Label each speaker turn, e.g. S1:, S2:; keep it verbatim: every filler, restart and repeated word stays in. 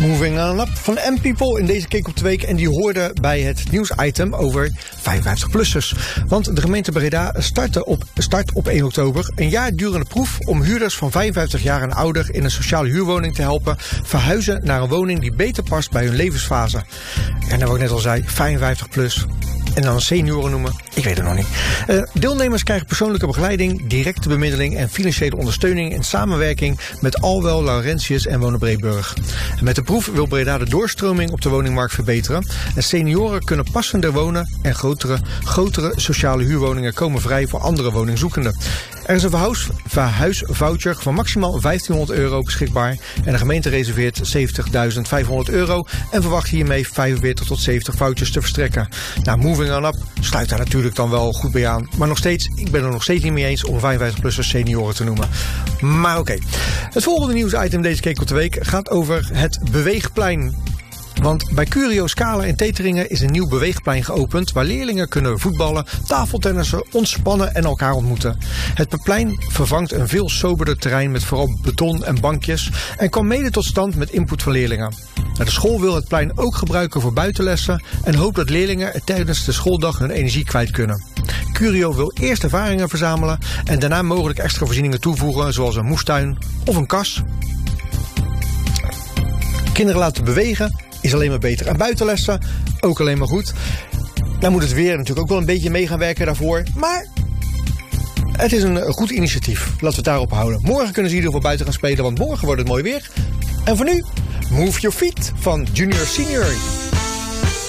S1: Moving on up van M-People in deze Kijk op de Week. En die hoorde bij het nieuwsitem over vijfenvijftig-plussers. Want de gemeente Breda startte op, start op één oktober een jaar durende proef om huurders van vijfenvijftig jaar en ouder in een sociale huurwoning te helpen verhuizen naar een woning die beter past bij hun levensfase. En wat ik net al zei, vijfenvijftig plus. En dan senioren noemen? Ik weet het nog niet. Uh, deelnemers krijgen persoonlijke begeleiding, directe bemiddeling en financiële ondersteuning in samenwerking met Alwel, Laurentius en Wonen Breeburg. En met de proef wil Breda de doorstroming op de woningmarkt verbeteren. En senioren kunnen passender wonen en grotere, grotere sociale huurwoningen komen vrij voor andere woningzoekenden. Er is een verhuis, verhuisvoucher van maximaal vijftienhonderd euro beschikbaar. En de gemeente reserveert zeventigduizend vijfhonderd euro en verwacht hiermee vijfenveertig tot zeventig vouchers te verstrekken. Nou, Moving on Up sluit daar natuurlijk dan wel goed bij aan. Maar nog steeds, ik ben er nog steeds niet mee eens om vijfenvijftig-plussers senioren te noemen. Maar oké. Okay. Het volgende nieuwsitem deze Kijk op de Week gaat over het Beweegplein. Want bij Curio Scala in Teteringen is een nieuw beweegplein geopend waar leerlingen kunnen voetballen, tafeltennissen, ontspannen en elkaar ontmoeten. Het plein vervangt een veel soberder terrein met vooral beton en bankjes en kwam mede tot stand met input van leerlingen. De school wil het plein ook gebruiken voor buitenlessen en hoopt dat leerlingen er tijdens de schooldag hun energie kwijt kunnen. Curio wil eerst ervaringen verzamelen en daarna mogelijk extra voorzieningen toevoegen zoals een moestuin of een kas. Kinderen laten bewegen is alleen maar beter. En buitenlessen ook alleen maar goed. Nou moet het weer natuurlijk ook wel een beetje mee gaan werken daarvoor. Maar het is een goed initiatief. Laten we het daarop houden. Morgen kunnen ze in ieder geval buiten gaan spelen, want morgen wordt het mooi weer. En voor nu, Move Your Feet van Junior Senior.